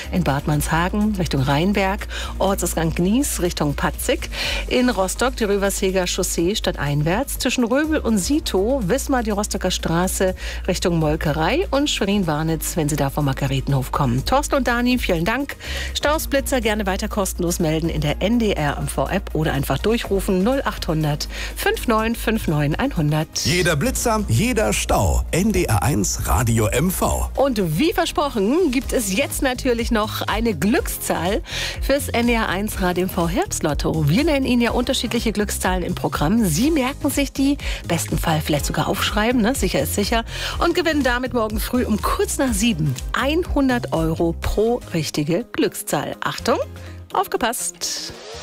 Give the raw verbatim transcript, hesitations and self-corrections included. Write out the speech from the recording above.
in Bad Manshagen Richtung Rheinberg, Ortsausgang Gnies Richtung Patzig, in Rostock die Röverseger Chaussee stadteinwärts, zwischen Röbel und Sito, Wismar die Rostocker Straße Richtung Molkerei und Schwerin-Warnitz, wenn Sie da vom Margaretenhof kommen. Thorsten und Dani, vielen Dank. Stausblitzer gerne weiter kostenlos melden in der N D R M V-App oder einfach durchrufen null acht hundert neunundfünfzig neunundfünfzig hundert. Jeder Blitzer, jeder Stau. N D R eins Radio M V. Und wie versprochen gibt es jetzt natürlich noch eine Glückszahl fürs N D R eins Radio M V Herbstlotto. Wir nennen Ihnen ja unterschiedliche Glückszahlen im Programm. Sie merken sich die, besten Fall vielleicht sogar aufschreiben, ne? Sicher ist sicher. Und gewinnen damit morgen früh um kurz nach sieben hundert Euro pro richtige Glückszahl. Achtung, aufgepasst!